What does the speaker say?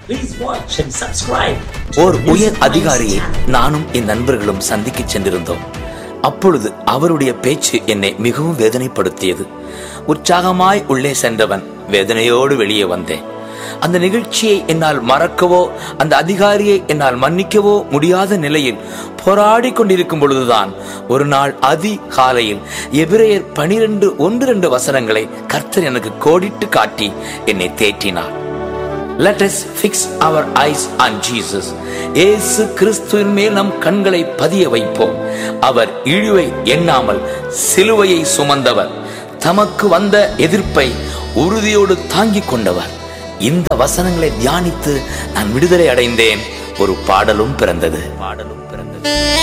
Please watch and subscribe. ஓர் உயர் அதிகாரியை நானும் என் நண்பர்களும் சந்திக்க சென்றிருந்தோம். அப்பொழுது அவருடைய பேச்சு என்னை மிகவும் வேதனைப்படுத்தியது. உற்சாகமாய் உள்ளே சென்றவன் வேதனையோடு வெளியே வந்தேன். அந்த நிகழ்ச்சியை என்னால் மறக்கவோ அந்த அதிகாரியை என்னால் மன்னிக்கவோ முடியாத நிலையில் போராடி கொண்டிருக்கும் பொழுதுதான் ஒரு நாள் அதிகாலையில் எபிரேயர் 12:1-2 வசனங்களை கர்த்தர் எனக்கு கோடிட்டு காட்டி என்னை தேற்றினார். Let us fix our eyes on Jesus. இயேசு கிறிஸ்துவின் மேல் நம் கண்களை பதிய வைப்போம். அவர் இழிவை எண்ணாமல் சிலுவையை சுமந்தவர், தமக்கு வந்த எதிர்ப்பை உறுதியோடு தாங்கிக் கொண்டவர். இந்த வசனங்களை தியானித்து நான் விடுதலை அடைந்தேன். ஒரு பாடலும் பிறந்தது.